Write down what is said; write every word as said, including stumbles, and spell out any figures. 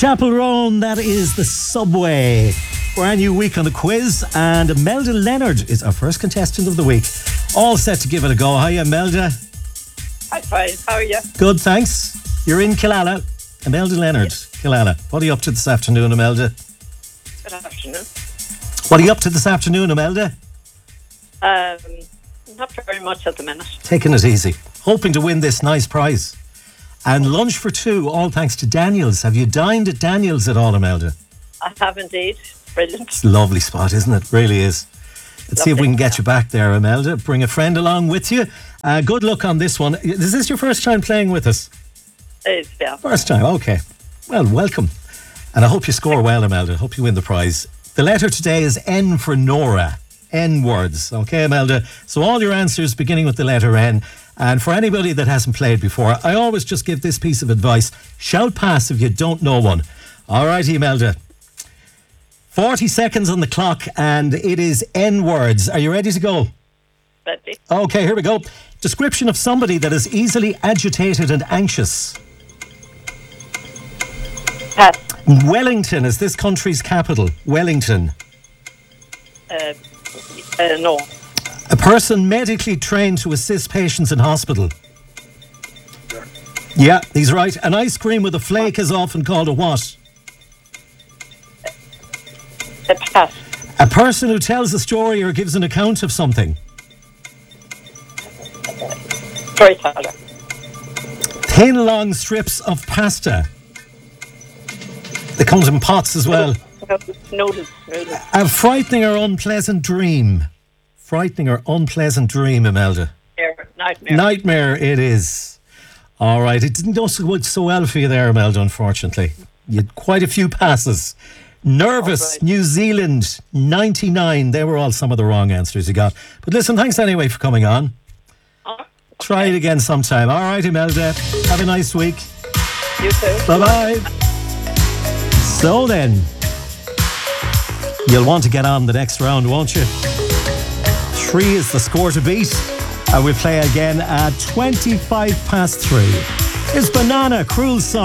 Chapel Roan, that is the Subway. Brand new week on the quiz, and Melda Leonard is our first contestant of the week. All set to give it a go. Hiya, Melda. Hi, fine. How are you? Good, thanks. You're in Killala. Melda Leonard, yes. Killala. What are you up to this afternoon, Imelda? Good afternoon. What are you up to this afternoon, Imelda? Um, not very much at the minute. Taking it easy. Hoping to win this nice prize. And lunch for two, all thanks to Daniel's. Have you dined at Daniel's at all, Imelda? I have indeed. Brilliant. It's a lovely spot, isn't it? Really is. Let's lovely. See if we can get you back there, Imelda. Bring a friend along with you. Uh, good luck on this one. Is this your first time playing with us? It is, yeah. First time, okay. Well, welcome. And I hope you score well, Imelda. I hope you win the prize. The letter today is N for Nora. N words. Okay, Imelda? So all your answers beginning with the letter N. And for anybody that hasn't played before, I always just give this piece of advice. Shout pass if you don't know one. All right, Imelda. forty seconds on the clock, and it is N words. Are you ready to go? Ready. Okay, here we go. Description of somebody that is easily agitated and anxious. Pass. Wellington is this country's capital. Wellington. Uh, uh, no. A person medically trained to assist patients in hospital. Yeah, he's right. An ice cream with a flake is often called a what? A pass. A person who tells a story or gives an account of something. Storyteller. Thin, long strips of pasta. They come in pots as well. Noodles. Noodles. A frightening or unpleasant dream. Frightening or unpleasant dream, Imelda. Nightmare. Nightmare it is. All right. It didn't go so, so well for you there, Imelda, unfortunately. You had quite a few passes. Nervous, right. New Zealand, ninety-nine. They were all some of the wrong answers you got. But listen, thanks anyway for coming on. Oh, okay. Try it again sometime. All right, Imelda. Have a nice week. You too. Bye-bye. So then, you'll want to get on the next round, won't you? Three is the score to beat. And we play again at twenty-five past three. It's Banana, Cruel Summer.